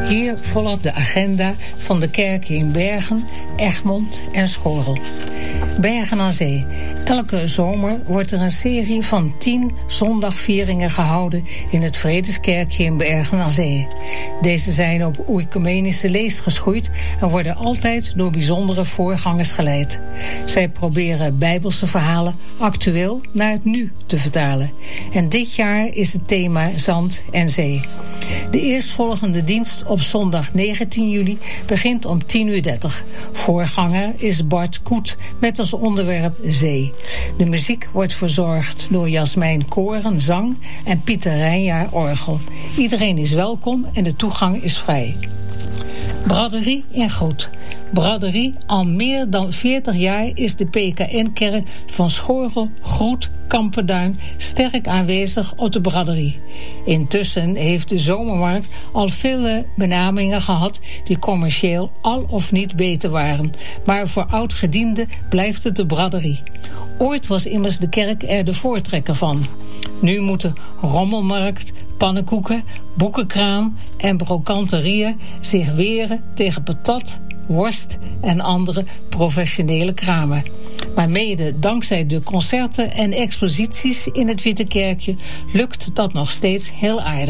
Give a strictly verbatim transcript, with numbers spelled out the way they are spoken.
Hier volgt de agenda van de kerken in Bergen, Egmond en Schorrel. Bergen aan Zee. Elke zomer wordt er een serie van tien zondagvieringen gehouden in het Vredeskerkje in Bergen aan Zee. Deze zijn op oecumenische leest geschoeid en worden altijd door bijzondere voorgangers geleid. Zij proberen Bijbelse verhalen actueel naar het nu te vertalen. En dit jaar is het thema Zand en Zee. De eerstvolgende dienst op zondag negentien juli begint om tien uur dertig. Voorganger is Bart Koet met als onderwerp Zee. De muziek wordt verzorgd door Jasmijn Koren, zang en Pieter Rijnjaar, orgel. Iedereen is welkom en de toegang is vrij. Braderie in Groet. Braderie, al meer dan veertig jaar is de P K N-kerk van Schorrel, Groet, Kamperduin sterk aanwezig op de braderie. Intussen heeft de zomermarkt al vele benamingen gehad die commercieel al of niet beter waren. Maar voor oudgedienden blijft het de braderie. Ooit was immers de kerk er de voortrekker van. Nu moeten rommelmarkt, pannenkoeken, boekenkraam en brokanterieën zich weren tegen patat, worst en andere professionele kramen. Maar mede dankzij de concerten en exposities in het Witte Kerkje lukt dat nog steeds heel aardig.